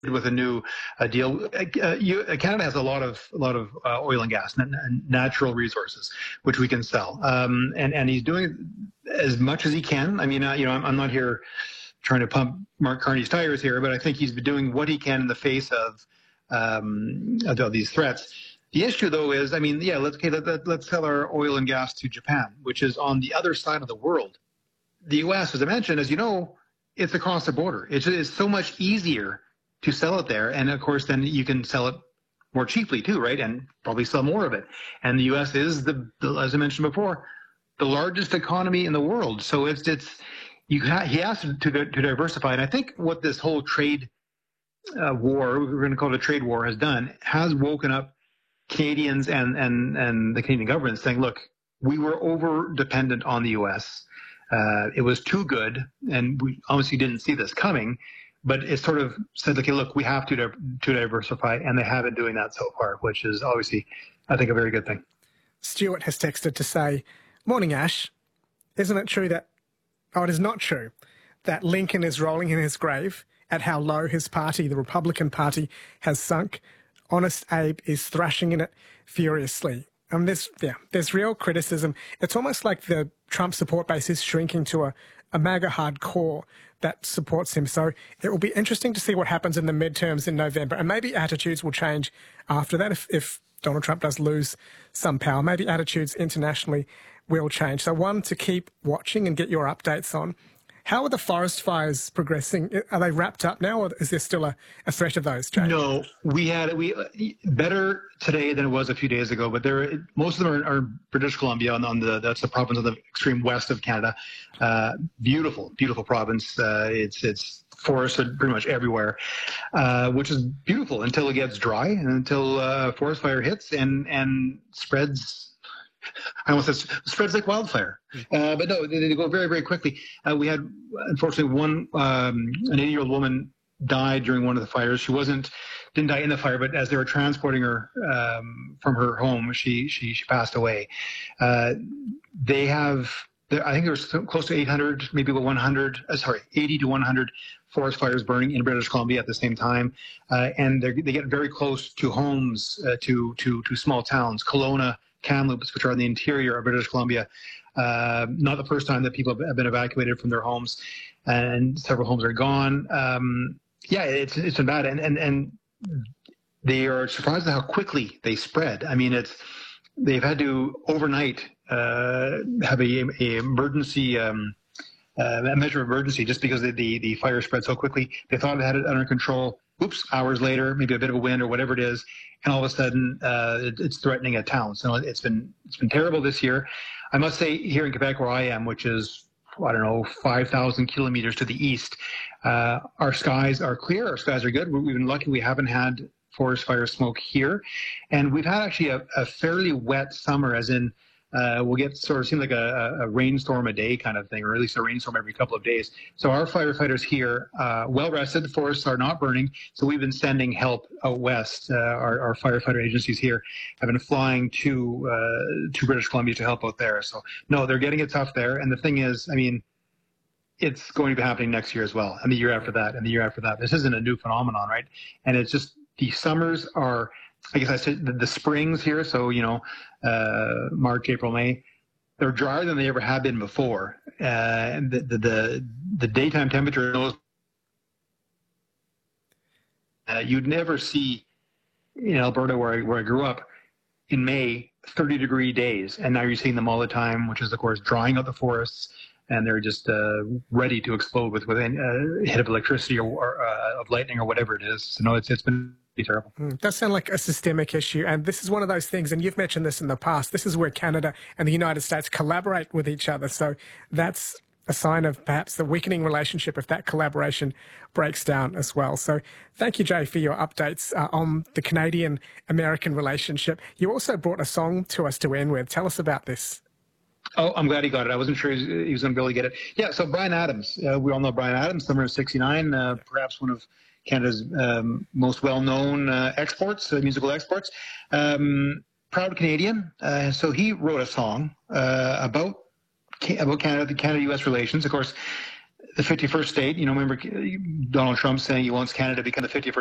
with a new deal. Canada has a lot of oil and gas and natural resources, which we can sell. And he's doing as much as he can. I mean, I'm not here trying to pump Mark Carney's tires here, but I think he's been doing what he can in the face of these threats. The issue, though, is, I mean, yeah, let's sell our oil and gas to Japan, which is on the other side of the world. The U.S., as I mentioned, as you know, it's across the border. It's so much easier to sell it there, and of course, then you can sell it more cheaply too, right? And probably sell more of it. And the U.S. is as I mentioned before, the largest economy in the world. So he has to diversify. And I think what this whole trade war, we're going to call it a trade war, has done, has woken up Canadians and the Canadian government saying, look, we were over dependent on the U.S. It was too good, and we obviously didn't see this coming, but it sort of said, okay, look, we have to diversify, and they have been doing that so far, which is obviously, I think, a very good thing. Stuart has texted to say, morning, Ash. Isn't it true that, it is not true, that Lincoln is rolling in his grave at how low his party, the Republican Party, has sunk? Honest Abe is thrashing in it furiously. There's real criticism. It's almost like the Trump support base is shrinking to a MAGA hardcore that supports him. So it will be interesting to see what happens in the midterms in November. And maybe attitudes will change after that. If Donald Trump does lose some power, maybe attitudes internationally will change. So one to keep watching and get your updates on. How are the forest fires progressing? Are they wrapped up now, or is there still a threat of those, Jay? No, we better today than it was a few days ago, but most of them are British Columbia that's the province of the extreme west of Canada. Beautiful province. It's forested pretty much everywhere, which is beautiful until it gets dry and until forest fire hits and spreads. I almost said spreads like wildfire, but no, they go very, very quickly. We had, unfortunately, an 80-year-old woman died during one of the fires. She didn't die in the fire, but as they were transporting her from her home, she passed away. They have, I think there was close to 800, maybe 80 to 100 forest fires burning in British Columbia at the same time, and they get very close to homes, to small towns, Kelowna, Kamloops, which are in the interior of British Columbia. Not the first time that people have been evacuated from their homes, and several homes are gone. It's been bad, and they are surprised at how quickly they spread. I mean, they've had to overnight have a emergency. A measure of emergency just because the fire spread so quickly. They thought they had it under control. Oops, hours later, maybe a bit of a wind or whatever it is, and all of a sudden it's threatening a town. So it's been terrible this year. I must say, here in Quebec, where I am, which is 5,000 kilometers to the east, our skies are clear. Our skies are good. We've been lucky; we haven't had forest fire smoke here, and we've had actually a fairly wet summer, as in. We'll get seem like a rainstorm a day kind of thing, or at least a rainstorm every couple of days. So our firefighters here, well rested, the forests are not burning. So we've been sending help out west. Our firefighter agencies here have been flying to British Columbia to help out there. So no, they're getting it tough there. And the thing is, I mean, it's going to be happening next year as well, and the year after that, and the year after that. This isn't a new phenomenon, right? And it's just the summers are. I guess I said the springs here, so March, April, May, they're drier than they ever have been before. And the daytime temperature, you'd never see in Alberta, where I grew up, in May, 30-degree days, and now you're seeing them all the time, which is of course drying out the forests, and they're just ready to explode with a hit of electricity or of lightning or whatever it is. So no, it's been terrible. It does sound like a systemic issue, and this is one of those things, and you've mentioned this in the past, this is where Canada and the United States collaborate with each other, so that's a sign of perhaps the weakening relationship if that collaboration breaks down as well. So thank you, Jay, for your updates on the Canadian-American relationship. You also brought a song to us to end with. Tell us about this. Oh, I'm glad he got it. I wasn't sure he was going to be able to get it. Yeah, so Bryan Adams. We all know Bryan Adams, summer of '69, perhaps one of Canada's most well-known musical exports. Proud Canadian. So he wrote a song about Canada, the Canada-U.S. relations. Of course, the 51st state, remember Donald Trump saying he wants Canada to become the 51st